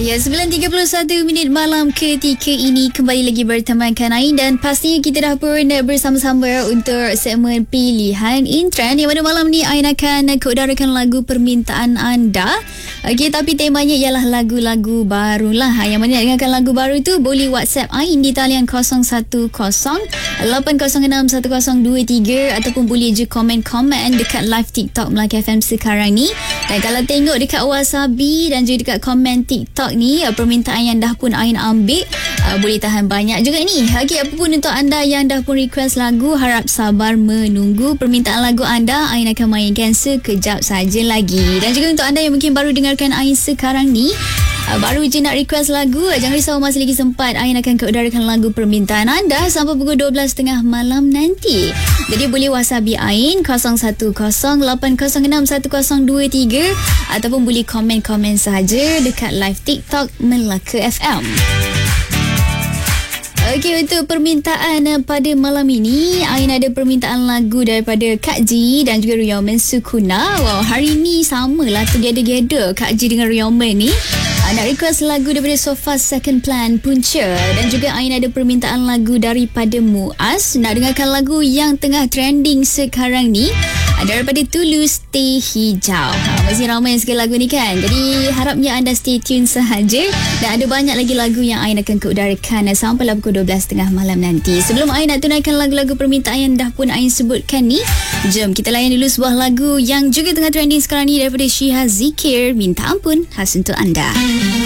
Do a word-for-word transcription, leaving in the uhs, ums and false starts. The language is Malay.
Ya, sembilan tiga puluh satu minit malam ketika ini kembali lagi bertemankan Ain dan pastinya kita dah pun bersama-sama untuk segmen pilihan Intrend yang pada malam ni Ain akan keudarakan lagu permintaan anda. Okey, tapi temanya ialah lagu-lagu baru lah. Yang mana nak dengarkan lagu baru tu boleh WhatsApp Ain di talian kosong satu kosong lapan kosong enam satu kosong dua tiga ataupun boleh je komen-komen dekat live TikTok Melaka F M sekarang ni. Dan kalau tengok dekat Wasabi dan juga dekat komen TikTok ni, permintaan yang dah pun Ain ambil uh, boleh tahan banyak juga ni. Okey, apa pun untuk anda yang dah pun request lagu, harap sabar menunggu permintaan lagu anda. Ain akan mainkan sekejap saja lagi. Dan juga untuk anda yang mungkin baru dengarkan Ain sekarang ni, uh, baru je nak request lagu, jangan risau, masih lagi sempat. Ain akan keudarakan lagu permintaan anda sampai pukul dua belas tiga puluh malam nanti. Jadi boleh WhatsApp Ain kosong satu kosong lapan kosong enam satu kosong dua tiga ataupun boleh komen-komen sahaja dekat live TikTok Melaka F M. Okey, untuk permintaan pada malam ini, Ain ada permintaan lagu daripada Kak G dan juga Ryomen Sukuna. Wow, hari ni samalah together-together Kak G dengan Ryomen ni. Nak request lagu daripada Sofa Second Plan Punca. Dan juga Ain ada permintaan lagu daripada Muaz. Nak dengarkan lagu yang tengah trending sekarang ni, daripada Tulus, Teh Hijau. Ha, masih ramai sekali lagu ni kan. Jadi harapnya anda stay tune sahaja. Dan ada banyak lagi lagu yang Ain akan keudarakan sampai pukul dua belas tiga puluh malam nanti. Sebelum Ain nak tunaikan lagu-lagu permintaan yang dah pun Ain sebutkan ni, jom kita layan dulu sebuah lagu yang juga tengah trending sekarang ni daripada Syiha Zikir, Minta Ampun, khas untuk anda.